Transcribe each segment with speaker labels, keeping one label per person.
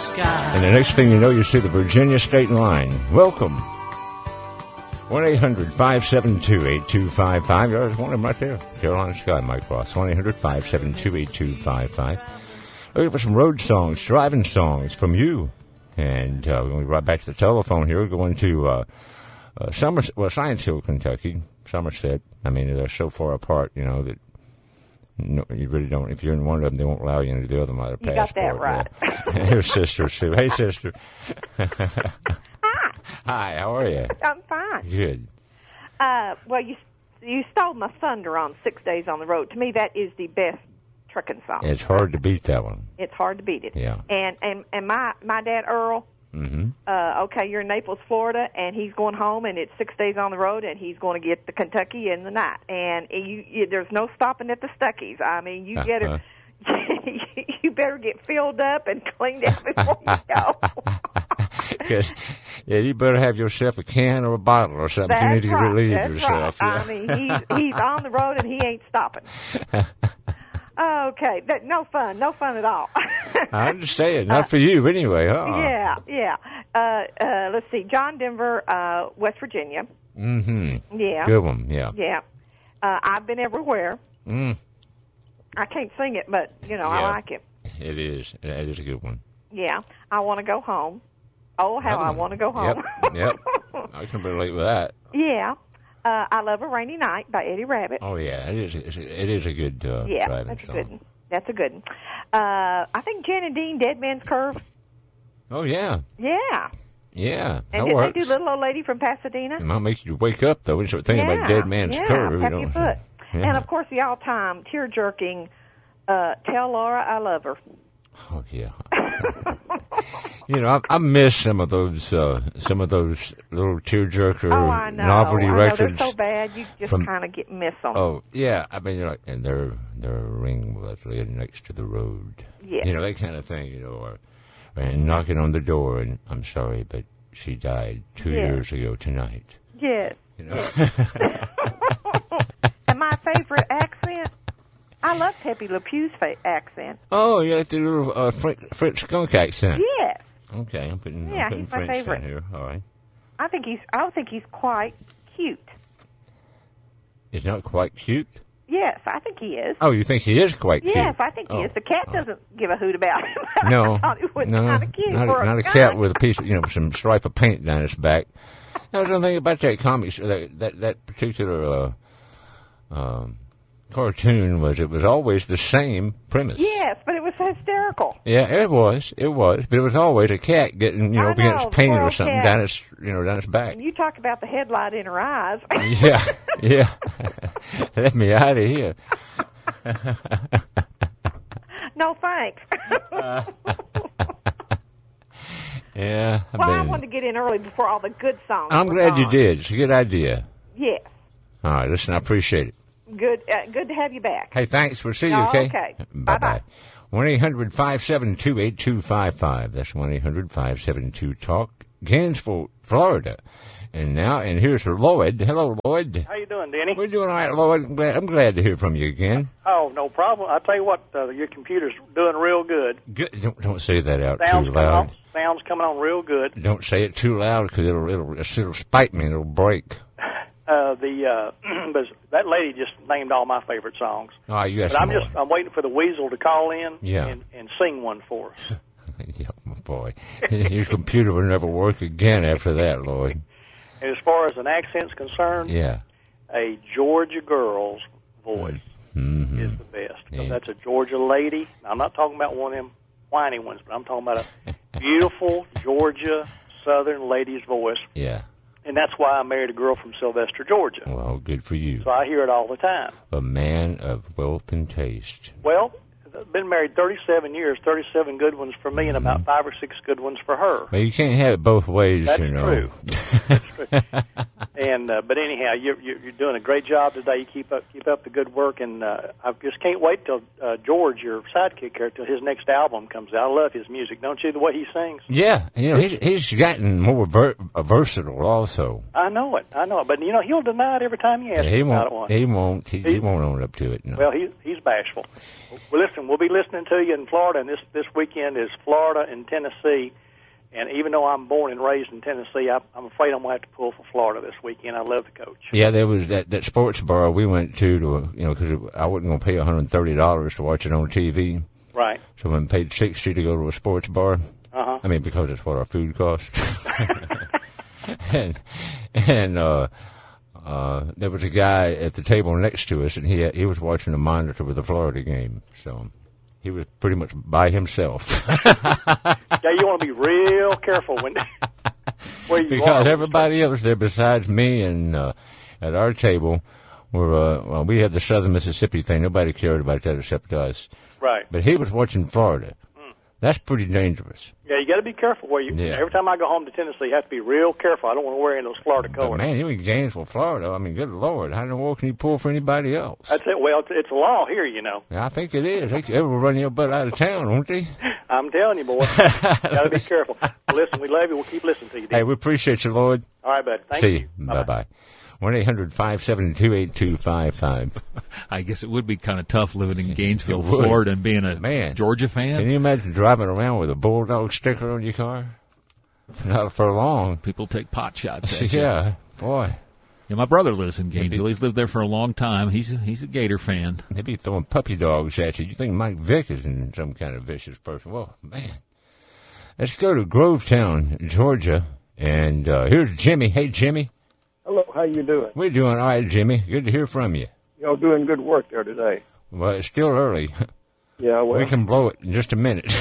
Speaker 1: sky.
Speaker 2: And the next thing you know, you see the Virginia State Line. Welcome. 1-800-572-8255. There's one of them right there. Carolina Sky, Mike Ross. 1-800-572-8255. Looking for some road songs, driving songs from you. And we're going to be right back to the telephone here. We're going to Science Hill, Kentucky, Somerset. I mean, they're so far apart, you know, that you really don't. If you're in one of them, they won't allow you into the other one.
Speaker 3: You got that right.
Speaker 2: Yeah. Here's Sister Sue. Hey, Sister. Hi, how are you?
Speaker 3: I'm fine.
Speaker 2: Good.
Speaker 3: Well, you stole my thunder on 6 Days on the Road. To me, that is the best trucking song.
Speaker 2: It's hard to beat that one.
Speaker 3: It's hard to beat it.
Speaker 2: Yeah.
Speaker 3: And my dad, Earl, okay, you're in Naples, Florida, and he's going home, and it's 6 days on the road, and he's going to get to Kentucky in the night. And there's no stopping at the Stuckies. I mean, you you better get filled up and cleaned out before you go.
Speaker 2: Because, you better have yourself a can or a bottle or something.
Speaker 3: That's
Speaker 2: You need to
Speaker 3: right.
Speaker 2: relieve
Speaker 3: That's
Speaker 2: yourself.
Speaker 3: Right.
Speaker 2: Yeah.
Speaker 3: I mean, he's on the road, and he ain't stopping. Okay, no fun at all.
Speaker 2: I understand. Not for you, anyway.
Speaker 3: Yeah. Let's see, John Denver, West Virginia.
Speaker 2: Mm-hmm.
Speaker 3: Yeah.
Speaker 2: Good one, yeah.
Speaker 3: Yeah. I've been everywhere.
Speaker 2: Mm.
Speaker 3: I can't sing it, but, I like it.
Speaker 2: It is. It is a good one.
Speaker 3: Yeah. I want to go home. Oh, how I want to go home.
Speaker 2: Yep. I can relate with that.
Speaker 3: Yeah. I Love a Rainy Night by Eddie Rabbitt.
Speaker 2: Oh, yeah. It is a good driving song.
Speaker 3: That's a good one. I think Jan and Dean, Dead Man's Curve.
Speaker 2: Oh, yeah.
Speaker 3: Yeah.
Speaker 2: Yeah,
Speaker 3: and did they do Little Old Lady from Pasadena?
Speaker 2: It might make you wake up, though, when you start thinking about Dead Man's Curve.
Speaker 3: Tap your foot.
Speaker 2: Yeah.
Speaker 3: And, of course, the all-time tear-jerking Tell Laura I Love Her.
Speaker 2: Oh, yeah. I miss some of those little tearjerker novelty records.
Speaker 3: They're so bad, you just kind of miss them.
Speaker 2: Oh, yeah. I mean, and they're a ring was laying next to the road.
Speaker 3: Yeah.
Speaker 2: That kind of thing, and knocking on the door, and I'm sorry, but she died 2 years ago tonight.
Speaker 3: Yes. And my favorite accent, I love Pepe Le Pew's accent.
Speaker 2: Oh, you like the little French skunk accent?
Speaker 3: Yes.
Speaker 2: Okay, I'm putting
Speaker 3: he's
Speaker 2: French
Speaker 3: my favorite.
Speaker 2: down here. All right.
Speaker 3: I think he's quite cute.
Speaker 2: He's not quite cute?
Speaker 3: Yes, I think he is.
Speaker 2: Oh, you think he is quite cute?
Speaker 3: Yes, I think he is. The cat doesn't give a hoot about him.
Speaker 2: No,
Speaker 3: I thought it was kind of cute.
Speaker 2: Not a cat with a piece of, some stripe of paint down his back. That was the thing about that comic, that particular cartoon was it was always the same premise.
Speaker 3: Yes, but it was hysterical.
Speaker 2: Yeah, it was, but it was always a cat getting, up against paint or something down its back.
Speaker 3: And you talk about the headlight in her eyes.
Speaker 2: Yeah. Let me out of here.
Speaker 3: No thanks.
Speaker 2: Yeah.
Speaker 3: I wanted to get in early before all the good songs.
Speaker 2: I'm glad you did. It's a good idea.
Speaker 3: Yes.
Speaker 2: All right, listen, I appreciate it.
Speaker 3: Good to have you back.
Speaker 2: Hey, thanks. We'll see you, okay?
Speaker 3: Okay.
Speaker 2: Bye-bye. 1-800-572-8255. That's 1-800-572-TALK. Gainesville, Florida. And here's Lloyd. Hello, Lloyd.
Speaker 4: How you doing, Denny?
Speaker 2: We're doing all right, Lloyd. I'm glad to hear from you again.
Speaker 4: Oh, no problem. I tell you what, your computer's doing real good.
Speaker 2: Good. Don't say that out too loud.
Speaker 4: Sound's coming on real good.
Speaker 2: Don't say it too loud because it'll spite me and it'll break.
Speaker 4: But that lady just named all my favorite songs.
Speaker 2: Oh, you got
Speaker 4: but I'm waiting for the Weasel to call in and sing one for us.
Speaker 2: Yeah, my boy. Your computer will never work again after that, Lloyd.
Speaker 4: As far as an accent's concerned, a Georgia girl's voice is the best. Because that's a Georgia lady. I'm not talking about one of them whiny ones, but I'm talking about a beautiful Georgia Southern lady's voice.
Speaker 2: Yeah.
Speaker 4: And that's why I married a girl from Sylvester, Georgia.
Speaker 2: Well, good for you.
Speaker 4: So I hear it all the time.
Speaker 2: A man of wealth and taste.
Speaker 4: Well, I've been married 37 years, 37 good ones for me and about 5 or 6 good ones for her.
Speaker 2: Well, you can't have it both ways,
Speaker 4: That's true. That's true. And but anyhow, you're doing a great job today. You keep up the good work, and I just can't wait till George, your sidekick here, till his next album comes out. I love his music, don't you? The way he sings.
Speaker 2: Yeah, he's gotten more versatile also.
Speaker 4: I know it, but he'll deny it every time you ask him about it.
Speaker 2: He won't own up to it. No.
Speaker 4: Well, he's bashful. Well, listen, we'll be listening to you in Florida, and this weekend is Florida and Tennessee. And even though I'm born and raised in Tennessee, I'm afraid I'm going to have to pull for Florida this weekend. I love the coach.
Speaker 2: Yeah, there was that sports bar we went to because I wasn't going to pay $130 to watch it on TV.
Speaker 4: Right.
Speaker 2: So we paid $60 to go to a sports bar.
Speaker 4: Uh-huh.
Speaker 2: I mean, because it's what our food costs. and there was a guy at the table next to us, and he was watching the monitor with the Florida game. So he was pretty much by himself.
Speaker 4: Yeah, you want to be real careful when where you
Speaker 2: because
Speaker 4: are.
Speaker 2: Everybody else there besides me and at our table were we had the Southern Mississippi thing. Nobody cared about that except us.
Speaker 4: Right.
Speaker 2: But he was watching Florida. That's pretty dangerous.
Speaker 4: Yeah, you got to be careful where you. Yeah. Every time I go home to Tennessee, you have to be real careful. I don't want to wear any of those Florida colors.
Speaker 2: But man, you in Gainesville, Florida. I mean, good Lord, how in the world can you pull for anybody else?
Speaker 4: That's it. Well, it's a law here,
Speaker 2: Yeah, I think it is. They will run your butt out of town, won't they?
Speaker 4: I'm telling you, boy. Got to be careful. Listen, we love you. We'll keep listening to you, Dean.
Speaker 2: Hey, we appreciate you, Lloyd.
Speaker 4: All right, bud. Thank
Speaker 2: you.
Speaker 4: See
Speaker 2: you. Bye-bye. 1-800-572-8255.
Speaker 1: I guess it would be kind of tough living in Gainesville, Florida, and being a Georgia fan.
Speaker 2: Can you imagine driving around with a Bulldog sticker on your car? Not for long.
Speaker 1: People take pot shots at you.
Speaker 2: Yeah, boy.
Speaker 1: Yeah, my brother lives in Gainesville. He's lived there for a long time. He's a Gator fan.
Speaker 2: They'd be throwing puppy dogs at you. You think Mike Vick is in some kind of vicious person. Well, man. Let's go to Grovetown, Georgia. And here's Jimmy. Hey, Jimmy.
Speaker 5: Hello, how you doing?
Speaker 2: We're doing all right, Jimmy. Good to hear from you.
Speaker 5: Y'all doing good work there today.
Speaker 2: Well, it's still early.
Speaker 5: Yeah, well.
Speaker 2: We can blow it in just a minute.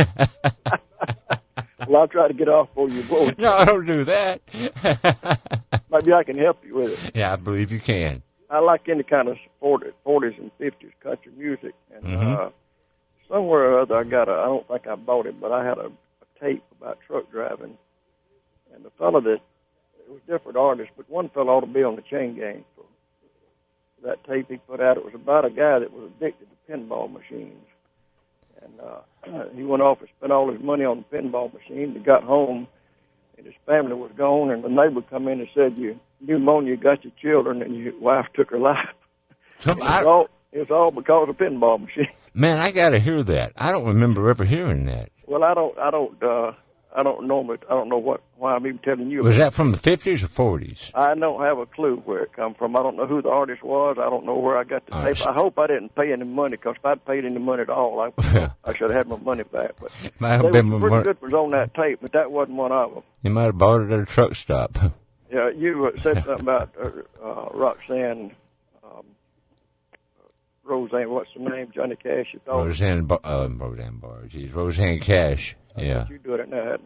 Speaker 5: Well, I'll try to get off before you blow it.
Speaker 2: No, don't do that.
Speaker 5: Maybe I can help you with it.
Speaker 2: Yeah, I believe you can.
Speaker 5: I like any kind of 40s and 50s country music. And somewhere or other, I don't think I bought it, but I had a tape about truck driving. And the fellow it was different artists, but one fellow ought to be on the chain gang for that tape he put out. It was about a guy that was addicted to pinball machines. And he went off and spent all his money on the pinball machine. He got home, and his family was gone, and the neighbor come in and said, pneumonia got your children, and your wife took her life. It was all because of pinball machine.
Speaker 2: Man, I got to hear that. I don't remember ever hearing that.
Speaker 5: Well, I don't know why I'm even telling you.
Speaker 2: Was that from the 50s or 40s?
Speaker 5: I don't have a clue where it come from. I don't know who the artist was. I don't know where I got the tape. I hope I didn't pay any money, because if I'd paid any money at all, I should have had my money back. But they were pretty good was on that tape, but that wasn't one of them.
Speaker 2: You might have bought it at a truck stop.
Speaker 5: Yeah, you said something about Roxanne. Roseanne, what's the name? Johnny Cash.
Speaker 2: Roseanne Barr. Geez, Roseanne Cash. Yeah.
Speaker 5: You do it now.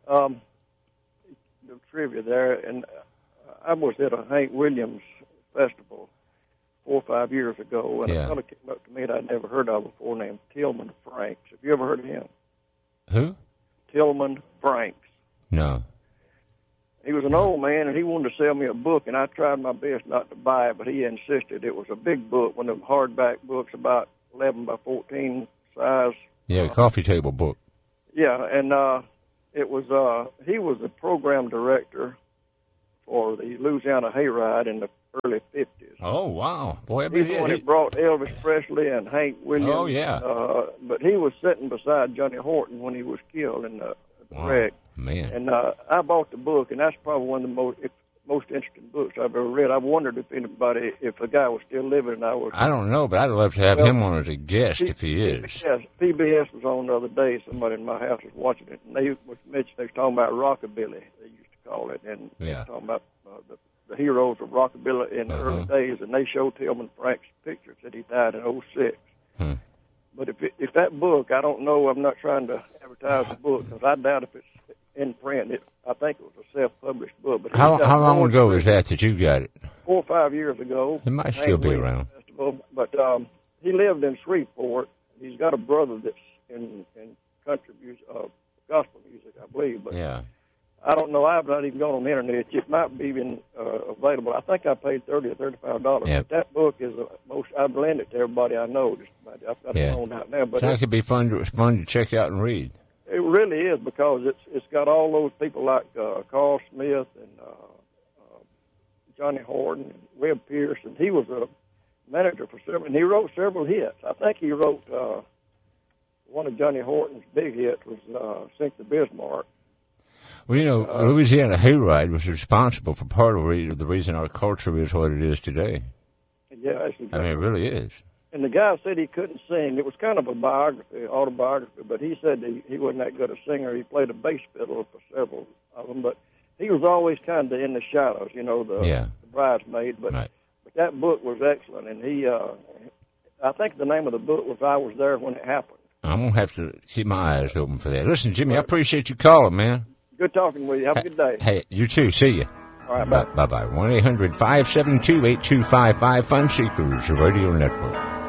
Speaker 5: The trivia there, and I was at a Hank Williams festival 4 or 5 years ago, and a fellow came up to me that I'd never heard of before named Tillman Franks. Have you ever heard of him?
Speaker 2: Who?
Speaker 5: Tillman Franks.
Speaker 2: No.
Speaker 5: He was an old man, and he wanted to sell me a book, and I tried my best not to buy it, but he insisted. It was a big book, one of them hardback books, about 11 by 14 size.
Speaker 2: Yeah, coffee table book.
Speaker 5: Yeah, and it was he was the program director for the Louisiana Hayride in the early 50s.
Speaker 2: Oh, wow. Boy,
Speaker 5: He's the one that brought Elvis Presley and Hank Williams.
Speaker 2: Oh, yeah.
Speaker 5: But he was sitting beside Johnny Horton when he was killed in the wreck.
Speaker 2: Man.
Speaker 5: And I bought the book, and that's probably one of the most interesting books I've ever read. I wondered if the guy was still living. And I
Speaker 2: don't know, but I'd love to have him on as a guest if he is.
Speaker 5: Yes, PBS was on the other day. Somebody in my house was watching it, and they was talking about rockabilly. They used to call it, and they were talking about the heroes of rockabilly in the early days, and they showed Tillman Franks pictures that he died in 2006. But if that book, I don't know. I'm not trying to advertise the book, because I doubt if it's in print. I think it was a self-published book. But
Speaker 2: how long ago was that you got it?
Speaker 5: 4 or 5 years ago.
Speaker 2: It might still be around.
Speaker 5: Festival. But he lived in Shreveport. He's got a brother that's in country music, gospel music, I believe. But
Speaker 2: yeah.
Speaker 5: I don't know. I've not even gone on the internet. It might be even available. I think I paid $30 or $35.
Speaker 2: Yep.
Speaker 5: But that book is I've lent it to everybody I know. I've got it on out now. But
Speaker 2: that could be fun to check out and read.
Speaker 5: It really is, because it's got all those people like Carl Smith and Johnny Horton and Webb Pierce, and he was a manager for several, and he wrote several hits. I think he wrote one of Johnny Horton's big hits was "Sink the Bismarck."
Speaker 2: Well, you know, Louisiana Hayride was responsible for part of the reason our culture is what it is today.
Speaker 5: Yeah, exactly.
Speaker 2: I mean, it really is.
Speaker 5: And the guy said he couldn't sing. It was kind of a biography, autobiography, but he said he wasn't that good a singer. He played a bass fiddle for several of them, but he was always kind of in the shadows, you know, the bridesmaid. But,
Speaker 2: right.
Speaker 5: But that book was excellent, and I think the name of the book was "I Was There When It Happened."
Speaker 2: I'm going to have to keep my eyes open for that. Listen, Jimmy, I appreciate you calling, man.
Speaker 5: Good talking with you. Have a good day.
Speaker 2: Hey, you too. See you.
Speaker 5: All right, bye.
Speaker 2: Bye-bye. 1-800-572-8255, Fun Seekers Radio Network.